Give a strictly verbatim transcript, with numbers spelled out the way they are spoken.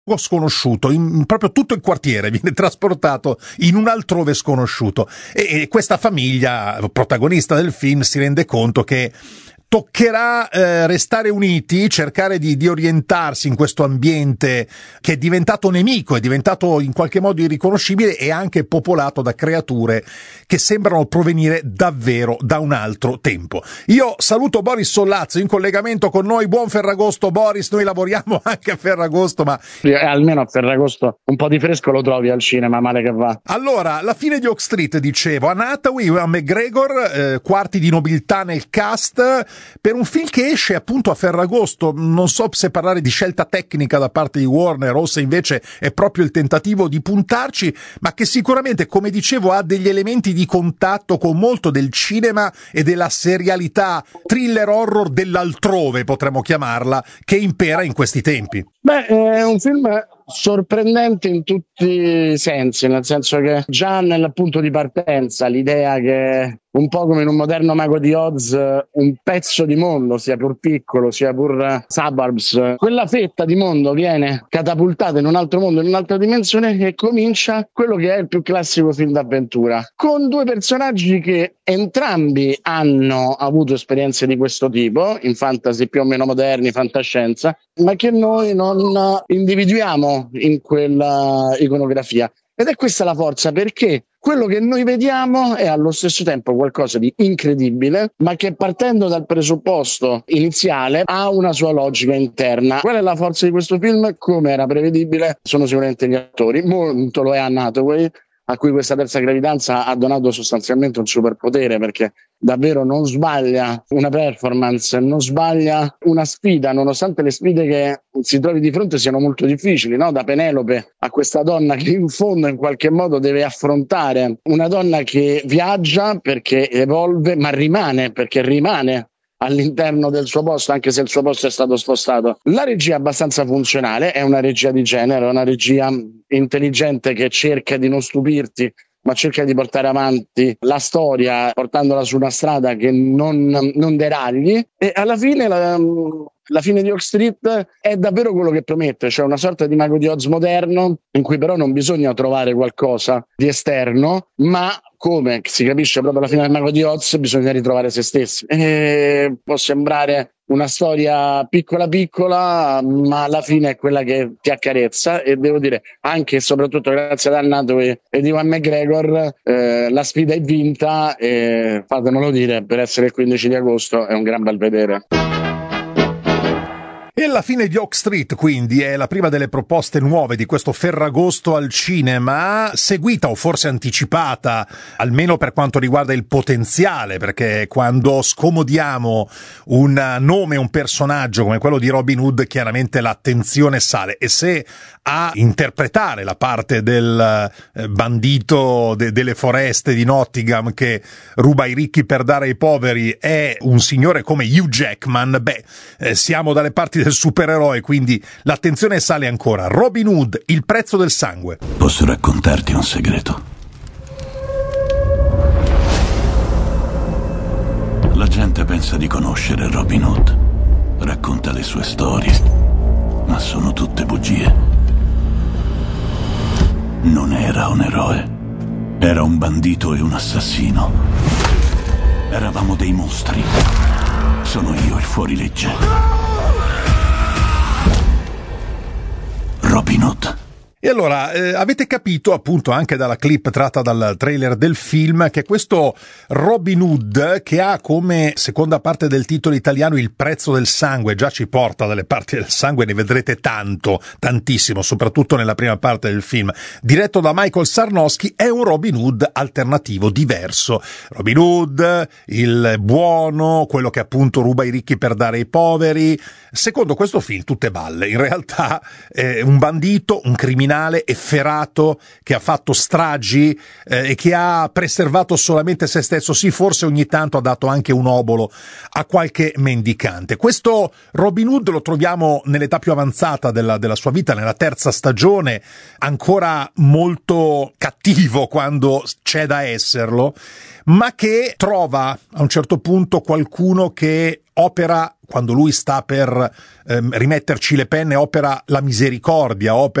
sconosciuto, in, proprio tutto il quartiere viene trasportato in un altrove sconosciuto e, e questa famiglia, protagonista del film, si rende conto che toccherà eh, restare uniti, cercare di, di orientarsi in questo ambiente che è diventato nemico, è diventato in qualche modo irriconoscibile e anche popolato da creature che sembrano provenire davvero da un altro tempo. Io saluto Boris Sollazzo in collegamento con noi. Buon Ferragosto Boris, noi lavoriamo anche a Ferragosto, ma eh, almeno a Ferragosto un po' di fresco lo trovi al cinema, male che va. Allora, la fine di Oak Street, dicevo, Anne Hathaway, Ewan McGregor, eh, quarti di nobiltà nel cast, per un film che esce appunto a Ferragosto. Non so se parlare di scelta tecnica da parte di Warner o se invece è proprio il tentativo di puntarci, ma che sicuramente, come dicevo, ha degli elementi di contatto con molto del cinema e della serialità thriller horror dell'altrove, potremmo chiamarla, che impera in questi tempi. Beh, è un film sorprendente in tutti i sensi, nel senso che già nel punto di partenza l'idea che un po' come in un moderno Mago di Oz un pezzo di mondo, sia pur piccolo, sia pur suburbs, quella fetta di mondo viene catapultata in un altro mondo, in un'altra dimensione, e comincia quello che è il più classico film d'avventura, con due personaggi che entrambi hanno avuto esperienze di questo tipo, in fantasy più o meno moderni, fantascienza, ma che noi non individuiamo in quella iconografia. Ed è questa la forza, perché quello che noi vediamo è allo stesso tempo qualcosa di incredibile, ma che partendo dal presupposto iniziale ha una sua logica interna. Qual è la forza di questo film? Come era prevedibile, sono sicuramente gli attori, molto lo è Anne Hathaway, a cui questa terza gravidanza ha donato sostanzialmente un superpotere, perché davvero non sbaglia una performance, non sbaglia una sfida, nonostante le sfide che si trovi di fronte siano molto difficili, no? Da Penelope a questa donna che in fondo in qualche modo deve affrontare una donna che viaggia perché evolve, ma rimane perché rimane all'interno del suo posto, anche se il suo posto è stato spostato. La regia è abbastanza funzionale, è una regia di genere, è una regia intelligente che cerca di non stupirti, ma cerca di portare avanti la storia portandola su una strada che non, non deragli, e alla fine la, la fine di Oak Street è davvero quello che promette, cioè una sorta di Mago di Oz moderno, in cui però non bisogna trovare qualcosa di esterno, ma come si capisce proprio alla fine del Mago di Oz bisogna ritrovare se stessi. E può sembrare una storia piccola piccola, ma alla fine è quella che ti accarezza, e devo dire anche e soprattutto grazie ad Anne Hathaway e di Ewan McGregor eh, la sfida è vinta, e fatemelo dire, per essere il quindici di agosto è un gran bel vedere. E la fine di Oak Street, quindi, è la prima delle proposte nuove di questo Ferragosto al cinema, seguita o forse anticipata, almeno per quanto riguarda il potenziale, perché quando scomodiamo un nome, un personaggio come quello di Robin Hood, chiaramente l'attenzione sale, e se a interpretare la parte del bandito de- delle foreste di Nottingham che ruba i ricchi per dare ai poveri è un signore come Hugh Jackman, beh, eh, siamo dalle parti del supereroe, quindi l'attenzione sale ancora. Robin Hood, il prezzo del sangue. Posso raccontarti un segreto? La gente pensa di conoscere Robin Hood, racconta le sue storie, ma sono tutte bugie. Non era un eroe, era un bandito e un assassino. Eravamo dei mostri. Sono io il fuorilegge. Robin Hood. E allora, eh, avete capito appunto anche dalla clip tratta dal trailer del film che questo Robin Hood, che ha come seconda parte del titolo italiano il prezzo del sangue, già ci porta dalle parti del sangue, ne vedrete tanto, tantissimo, soprattutto nella prima parte del film, diretto da Michael Sarnowski, è un Robin Hood alternativo, diverso. Robin Hood, il buono, quello che appunto ruba i ricchi per dare ai poveri. Secondo questo film tutte balle, in realtà è un bandito, un criminale criminale efferato che ha fatto stragi eh, e che ha preservato solamente se stesso. Sì, forse ogni tanto ha dato anche un obolo a qualche mendicante. Questo Robin Hood lo troviamo nell'età più avanzata della, della sua vita, nella terza stagione, ancora molto cattivo quando c'è da esserlo, ma che trova a un certo punto qualcuno che opera, quando lui sta per ehm, rimetterci le penne, opera la misericordia, opera